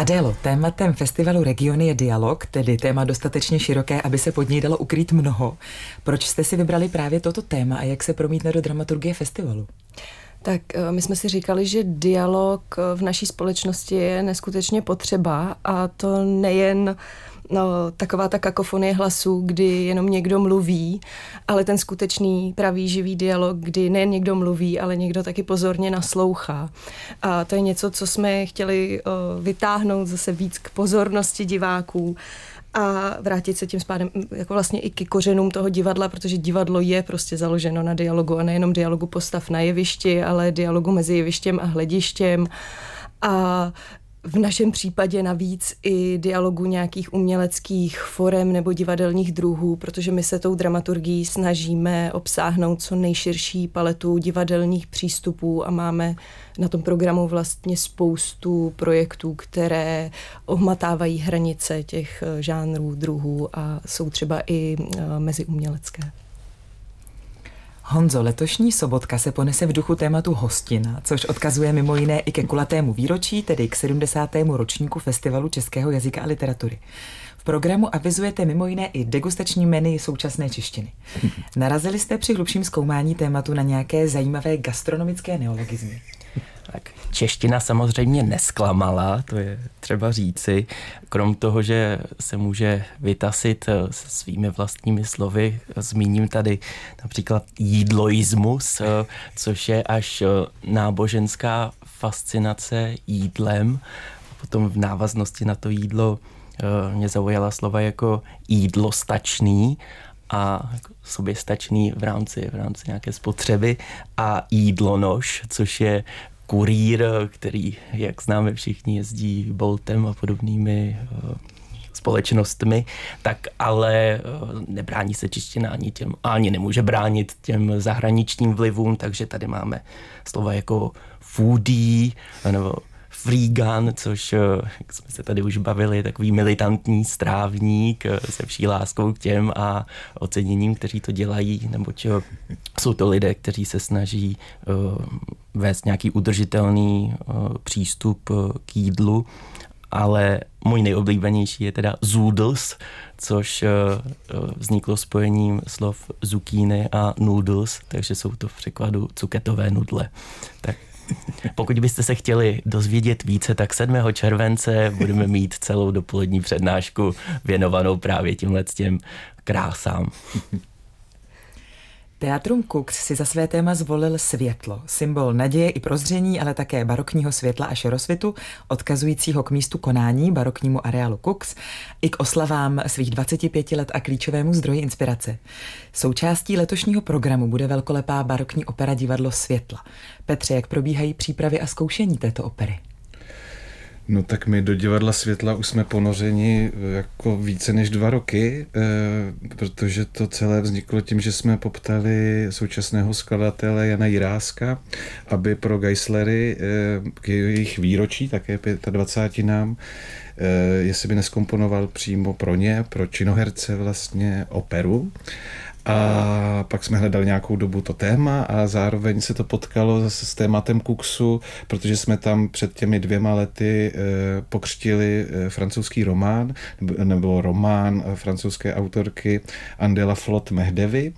Adélo, tématem festivalu Regiony je dialog, tedy téma dostatečně široké, aby se pod něj dalo ukrýt mnoho. Proč jste si vybrali právě toto téma a jak se promítne do dramaturgie festivalu? Tak my jsme si říkali, že dialog v naší společnosti je neskutečně potřeba, a to nejen taková ta kakofonie hlasů, kdy jenom někdo mluví, ale ten skutečný, pravý, živý dialog, kdy nejen někdo mluví, ale někdo taky pozorně naslouchá. A to je něco, co jsme chtěli vytáhnout zase víc k pozornosti diváků a vrátit se tím spádem jako vlastně i k kořenům toho divadla, protože divadlo je prostě založeno na dialogu a nejenom dialogu postav na jevišti, ale dialogu mezi jevištěm a hledištěm. A v našem případě navíc i dialogu nějakých uměleckých forem nebo divadelních druhů, protože my se tou dramaturgií snažíme obsáhnout co nejširší paletu divadelních přístupů a máme na tom programu vlastně spoustu projektů, které ohmatávají hranice těch žánrů, druhů a jsou třeba i meziumělecké. Honzo, letošní sobotka se ponese v duchu tématu hostina, což odkazuje mimo jiné i ke kulatému výročí, tedy k 70. ročníku Festivalu českého jazyka a literatury. V programu avizujete mimo jiné i degustační menu současné češtiny. Narazili jste při hlubším zkoumání tématu na nějaké zajímavé gastronomické neologizmy? Tak čeština samozřejmě nesklamala, to je třeba říci. Krom toho, že se může vytasit se svými vlastními slovy, zmíním tady například jídloismus, což je až náboženská fascinace jídlem. Potom v návaznosti na to jídlo mě zaujala slova jako jídlostačný a soběstačný v rámci nějaké spotřeby a jídlonoš, což je kurýr, který, jak známe všichni, jezdí Boltem a podobnými společnostmi, tak ale nebrání se čeština ani nemůže bránit těm zahraničním vlivům, takže tady máme slova jako foodie nebo freegan, což, jak jsme se tady už bavili, takový militantní strávník se vší láskou k těm a oceněním, kteří to dělají, neboť jsou to lidé, kteří se snaží vést nějaký udržitelný přístup k jídlu, ale můj nejoblíbenější je teda zoodles, což vzniklo spojením slov zucchini a noodles, takže jsou to v překladu cuketové nudle. Tak pokud byste se chtěli dozvědět více, tak 7. července budeme mít celou dopolední přednášku věnovanou právě těm krásám. Teatrum Kux si za své téma zvolil světlo, symbol naděje i prozření, ale také barokního světla a šerosvitu, odkazujícího k místu konání, baroknímu areálu Kux, i k oslavám svých 25 let a klíčovému zdroji inspirace. Součástí letošního programu bude velkolepá barokní opera Divadlo světla. Petře, jak probíhají přípravy a zkoušení této opery? No tak my do Divadla světla už jsme ponořeni jako více než 2 roky, protože to celé vzniklo tím, že jsme poptali současného skladatele Jana Jiráska, aby pro Geislery k jejich výročí, také 25. jestli by neskomponoval přímo pro ně, pro činoherce vlastně operu. A pak jsme hledali nějakou dobu to téma a zároveň se to potkalo zase s tématem Kuxu, protože jsme tam před těmi 2 lety pokřtili francouzský román, nebo román francouzské autorky Andela Flot Mehdevy,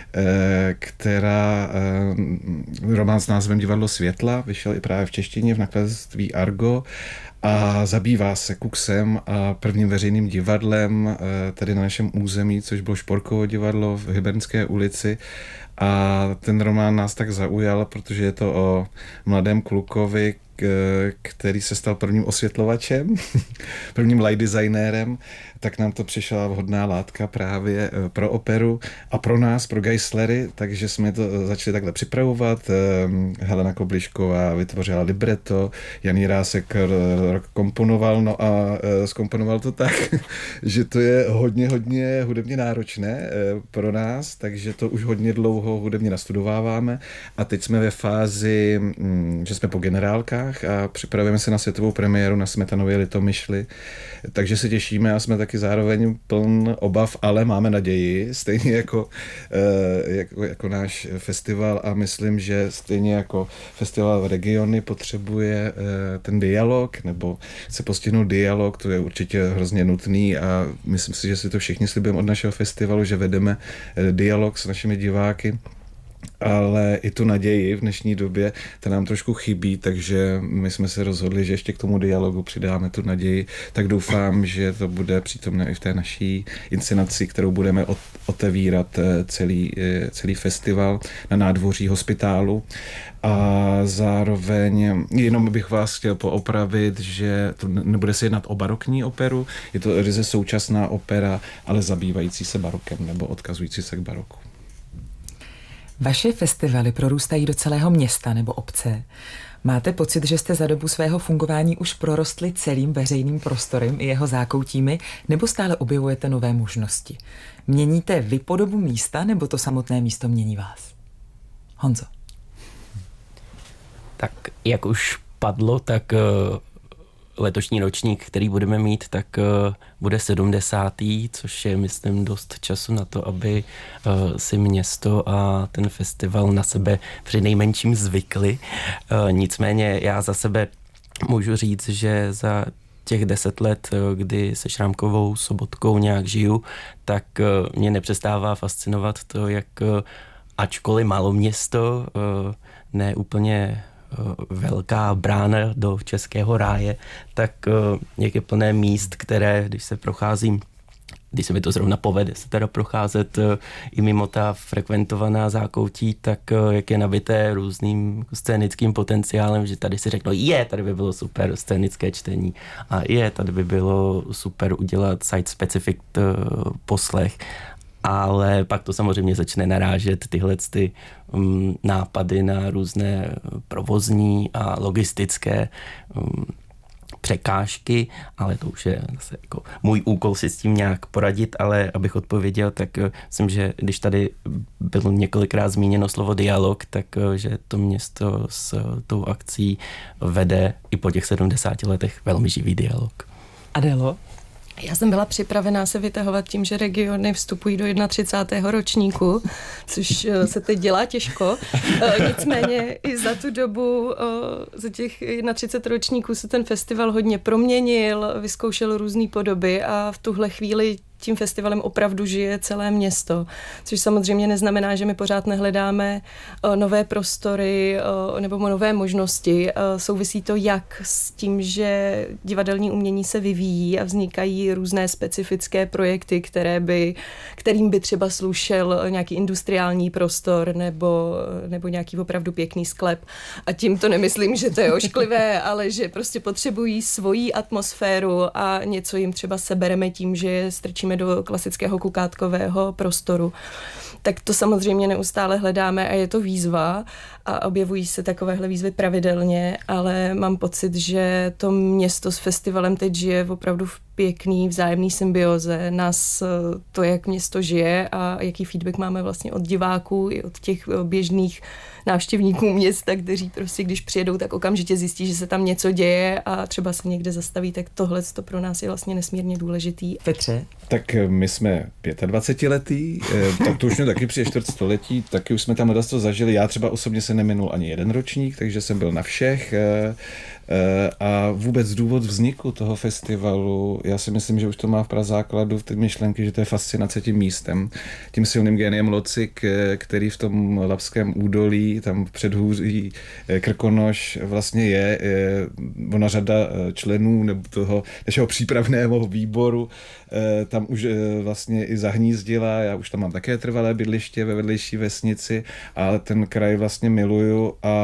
která román s názvem Divadlo světla vyšel i právě v češtině v nakladatelství Argo a zabývá se Kuxem a prvním veřejným divadlem tady na našem území, což bylo Šporkovo divadlo v Hybernské ulici. A ten román nás tak zaujal, protože je to o mladém klukovi, který se stal prvním osvětlovačem, prvním light designérem, tak nám to přišla vhodná látka právě pro operu a pro nás, pro Geislery, takže jsme to začali takhle připravovat. Helena Koblišková vytvořila libreto, Jan Jirásek komponoval, no a zkomponoval to tak, že to je hodně hudebně náročné pro nás, takže to už hodně dlouho hudebně nastudováváme a teď jsme ve fázi, že jsme po generálkách, Čechách a připravujeme se na světovou premiéru na Smetanově Litomyšli, takže se těšíme a jsme taky zároveň pln obav, ale máme naději, stejně jako náš festival, a myslím, že stejně jako festival Regiony potřebuje ten dialog, nebo chce postihnout dialog, to je určitě hrozně nutný a myslím si, že si to všichni slibujeme od našeho festivalu, že vedeme dialog s našimi diváky, ale i tu naději v dnešní době, ta nám trošku chybí, takže my jsme se rozhodli, že ještě k tomu dialogu přidáme tu naději, tak doufám, že to bude přítomné i v té naší inscenaci, kterou budeme otevírat celý festival na nádvoří Hospitálu. A zároveň jenom bych vás chtěl poopravit, že to nebude se jednat o barokní operu, je to ryze současná opera, ale zabývající se barokem nebo odkazující se k baroku. Vaše festivaly prorůstají do celého města nebo obce. Máte pocit, že jste za dobu svého fungování už prorostli celým veřejným prostorem i jeho zákoutími, nebo stále objevujete nové možnosti? Měníte vy podobu místa, nebo to samotné místo mění vás? Honzo. Tak jak už padlo, tak letošní ročník, který budeme mít, tak bude 70. což je, myslím, dost času na to, aby si město a ten festival na sebe přinejmenším zvykli. Nicméně já za sebe můžu říct, že za těch 10 let, kdy se Šrámkovou Sobotkou nějak žiju, tak mě nepřestává fascinovat to, jak ačkoliv malo město, ne úplně velká brána do českého ráje, tak jak je plné míst, které, když se mi to zrovna povede se teda procházet i mimo ta frekventovaná zákoutí, tak jak je nabité různým scénickým potenciálem, že tady si řeknou, tady by bylo super scénické čtení a tady by bylo super udělat site-specific poslech. Ale pak to samozřejmě začne narážet tyhle nápady na různé provozní a logistické překážky, ale to už je zase jako můj úkol si s tím nějak poradit, ale abych odpověděl, tak myslím, že když tady bylo několikrát zmíněno slovo dialog, tak že to město s tou akcí vede i po těch 70 letech velmi živý dialog. Adélo? Já jsem byla připravená se vytahovat tím, že regiony vstupují do 31. ročníku, což se teď dělá těžko. Nicméně i za tu dobu, za těch 31 ročníků se ten festival hodně proměnil, vyzkoušel různé podoby a v tuhle chvíli tím festivalem opravdu žije celé město, což samozřejmě neznamená, že my pořád nehledáme nové prostory nebo nové možnosti. Souvisí to jak s tím, že divadelní umění se vyvíjí a vznikají různé specifické projekty, kterým by třeba slušel nějaký industriální prostor nebo nějaký opravdu pěkný sklep. A tím to nemyslím, že to je ošklivé, ale že prostě potřebují svoji atmosféru a něco jim třeba sebereme tím, že je strčíme do klasického kukátkového prostoru. Tak to samozřejmě neustále hledáme a je to výzva a objevují se takovéhle výzvy pravidelně, ale mám pocit, že to město s festivalem teď žije opravdu v pěkný vzájemný symbioze. Nás to, jak město žije a jaký feedback máme vlastně od diváků i od těch běžných návštěvníků města, kteří prostě, když přijedou, tak okamžitě zjistí, že se tam něco děje a třeba se někde zastaví, tak tohle to pro nás je vlastně nesmírně důležitý. Petře? Tak my jsme 25letý, tak to už mě taky přijde čtvrtstoletí, taky už jsme tam dost zažili. Já třeba osobně se neminul ani jeden ročník, takže jsem byl na všech. A vůbec důvod vzniku toho festivalu, já si myslím, že už to má v prazákladu v té myšlenky, že to je fascinace tím místem, tím silným géniem Locik, který v tom Labském údolí, tam v předhůří Krkonoš vlastně je ona řada členů nebo toho našeho přípravného výboru, tam už vlastně i zahnízdila, já už tam mám také trvalé bydliště ve vedlejší vesnici, ale ten kraj vlastně miluju a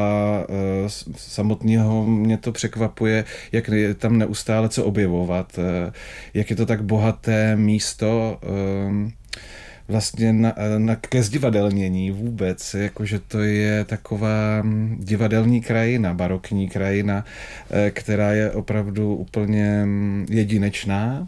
samotného mě to překvapuje, jak je tam neustále co objevovat, jak je to tak bohaté místo vlastně ke zdivadelnění vůbec, jakože to je taková divadelní krajina, barokní krajina, která je opravdu úplně jedinečná.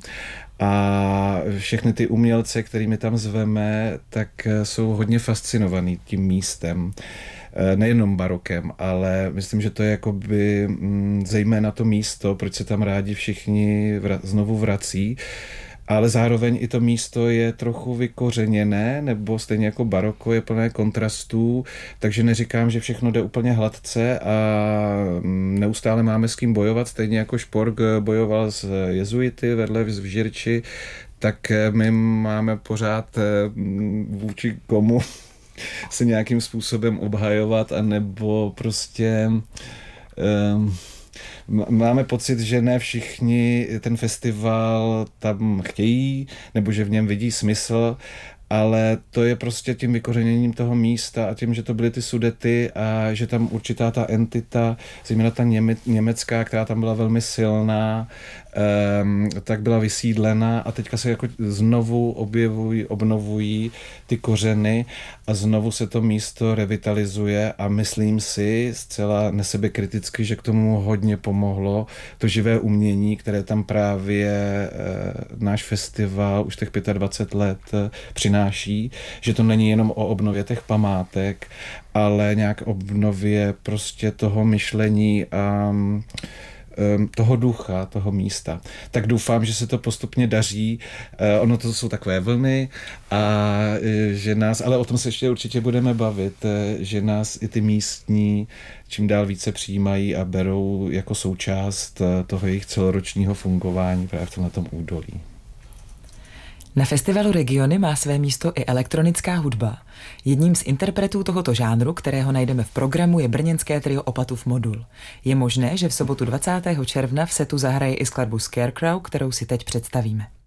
A všechny ty umělce, kterými tam zveme, tak jsou hodně fascinovaný tím místem. nejenom barokem, ale myslím, že to je jakoby zejména to místo, proč se tam rádi všichni znovu vrací. Ale zároveň i to místo je trochu vykořeněné, nebo stejně jako baroko je plné kontrastů, takže neříkám, že všechno jde úplně hladce a neustále máme s kým bojovat, stejně jako Špork bojoval s jezuity vedle v Žirči, tak my máme pořád vůči komu se nějakým způsobem obhajovat, anebo prostě máme pocit, že ne všichni ten festival tam chtějí, nebo že v něm vidí smysl, ale to je prostě tím vykořeněním toho místa a tím, že to byly ty Sudety a že tam určitá ta entita, zejména ta německá, která tam byla velmi silná, tak byla vysídlena a teďka se jako znovu objevují, obnovují ty kořeny a znovu se to místo revitalizuje a myslím si zcela nesebekriticky, že k tomu hodně pomohlo to živé umění, které tam právě náš festival už těch 25 let přináší, že to není jenom o obnově těch památek, ale nějak obnově prostě toho myšlení a toho ducha, toho místa. Tak doufám, že se to postupně daří. Ono to jsou takové vlny a že nás, ale o tom se ještě určitě budeme bavit, že nás i ty místní čím dál více přijímají a berou jako součást toho jejich celoročního fungování právě v tomhletom údolí. Na festivalu Regiony má své místo i elektronická hudba. Jedním z interpretů tohoto žánru, kterého najdeme v programu, je brněnské trio Opatův modul. Je možné, že v sobotu 20. června v setu zahraje i skladbu Scarecrow, kterou si teď představíme.